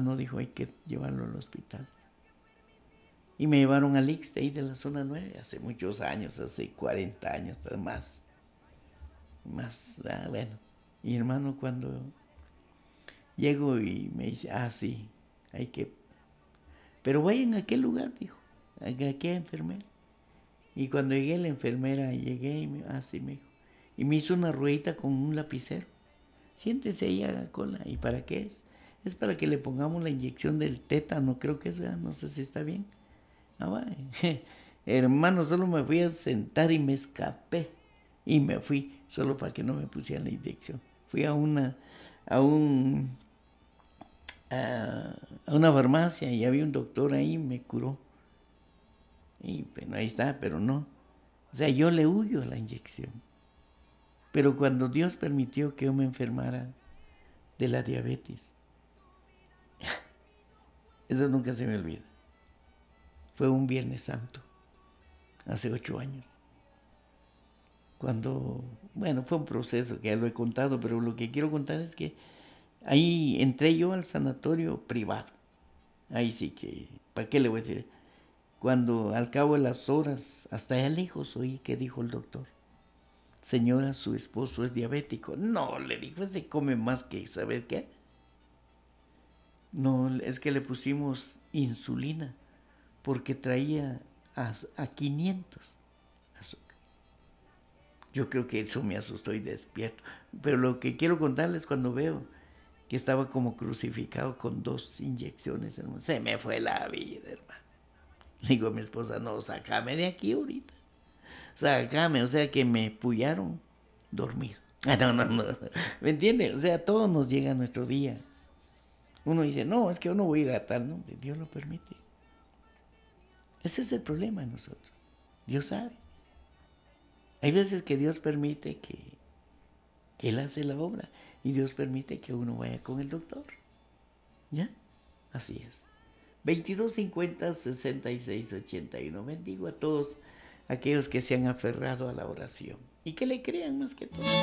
hermano dijo, hay que llevarlo al hospital. Y me llevaron al IXSS ahí de la zona 9, hace muchos años, hace 40 años, más, bueno. Y hermano, cuando llego y me dice, sí, hay que... Pero vayan a aquel lugar, dijo, a aquella enfermera. Y cuando llegué, la enfermera, llegué y sí, me dijo. Y me hizo una ruedita con un lapicero. Siéntese ahí, haga cola. ¿Y para qué es? Es para que le pongamos la inyección del tétano, creo que eso, no sé si está bien. Vaya. Hermano, solo me fui a sentar y me escapé. Y me fui, solo para que no me pusieran la inyección. Fui a una farmacia y había un doctor ahí, me curó. Y bueno, ahí está, pero no. O sea, yo le huyo a la inyección. Pero cuando Dios permitió que yo me enfermara de la diabetes, eso nunca se me olvida. Fue un Viernes Santo, hace 8 años. Cuando, bueno, fue un proceso que ya lo he contado, pero lo que quiero contar es que ahí entré yo al sanatorio privado. Ahí sí que, ¿para qué le voy a decir? Cuando al cabo de las horas, hasta allá lejos oí que dijo el doctor, señora, su esposo es diabético. No, le dijo, ese come más que saber qué. No, es que le pusimos insulina porque traía a 500 azúcar. Yo creo que eso me asustó y despierto. Pero lo que quiero contarles cuando veo que estaba como crucificado con 2 inyecciones, hermano, se me fue la vida, hermano. Le digo a mi esposa, no, sácame de aquí ahorita. Sácame, o sea que me pullaron dormir. No. ¿Me entiende? O sea, todo nos llega a nuestro día. Uno dice, no, es que yo no voy a ir a tal, no, Dios lo permite. Ese es el problema de nosotros. Dios sabe. Hay veces que Dios permite que Él hace la obra y Dios permite que uno vaya con el doctor. ¿Ya? Así es. 2250-6681. Bendigo a todos aquellos que se han aferrado a la oración y que le crean más que todo.